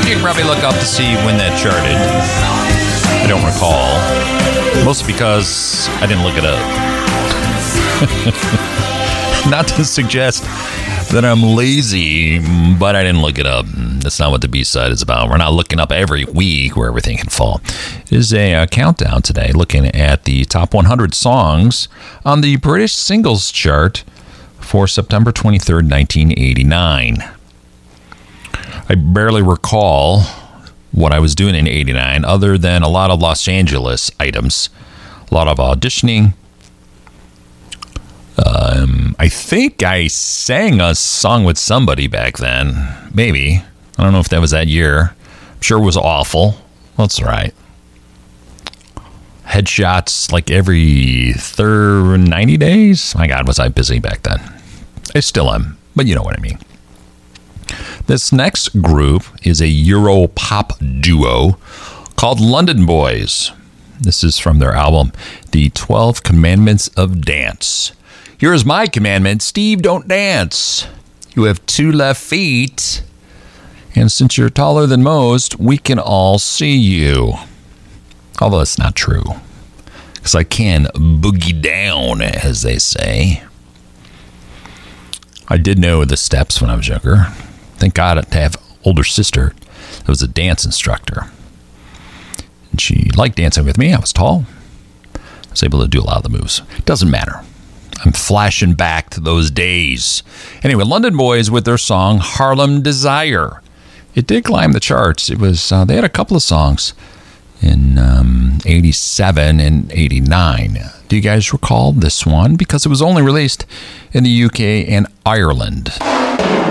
You can probably look up to see when that charted. I don't recall. Mostly because I didn't look it up. Not to suggest that I'm lazy, but I didn't look it up. That's not what the B-side is about. We're not looking up every week where everything can fall. It is a countdown today, looking at the top 100 songs on the British singles chart for September 23rd, 1989. I barely recall what I was doing in 89 other than a lot of Los Angeles items, a lot of auditioning. I think I sang a song with somebody back then. Maybe. I don't know if that was that year. I'm sure it was awful. That's right. Headshots like every 90 days. My God, was I busy back then. I still am, but you know what I mean. This next group is a Euro pop duo called London Boys. This is from their album, The 12 Commandments of Dance. Here is my commandment: Steve, don't dance. You have 2 left feet. And since you're taller than most, we can all see you. Although it's not true. Because I can boogie down, as they say. I did know the steps when I was younger. Thank God to have an older sister that was a dance instructor. And she liked dancing with me. I was tall. I was able to do a lot of the moves. Doesn't matter. I'm flashing back to those days. Anyway, London Boys with their song Harlem Desire. It did climb the charts. It was they had a couple of songs in 87 and 89. Do you guys recall this one? Because it was only released in the UK and Ireland.